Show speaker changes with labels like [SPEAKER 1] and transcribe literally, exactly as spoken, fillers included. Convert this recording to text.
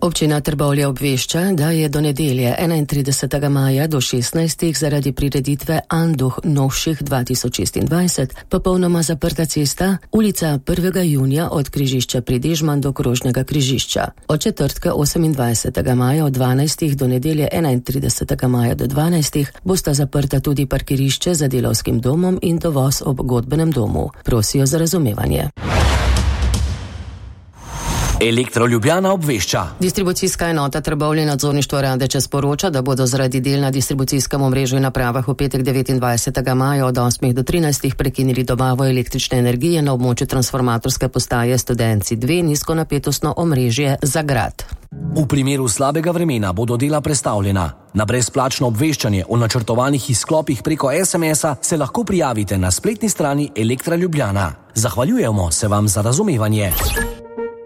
[SPEAKER 1] Občina Trbovlje obvešča, da je do nedelje enaintridesetega maja do šestnajstih zaradi prireditve Anduh novših dva tisoč šestindvajset popolnoma zaprta cesta ulica prvega junija od križišča pri Dežman do krožnega križišča. Od četrtka osemindvajsetega maja od dvanajstih do nedelje enaintridesetega maja do dvanajstih bosta zaprta tudi parkirišče za Delavskim domom in dovoz ob Godbenem domu. Prosijo za razumevanje.
[SPEAKER 2] Elektro Ljubljana obvešča.
[SPEAKER 1] Distribucijska enota Trbovlje nadzorništvo Radeče sporoča, da bodo zaradi del na distribucijskem omrežju in napravah v petek devetindvajsetega maja od osmih do trinajstih prekinili dobavo električne energije na območju transformatorske postaje Studenci dve nizkonapetostno omrežje za grad.
[SPEAKER 2] V primeru slabega vremena bodo dela prestavljena. Na brezplačno obveščanje o načrtovanih izklopih preko es em es-a se lahko prijavite na spletni strani Elektra Ljubljana. Zahvaljujemo se vam za razumevanje.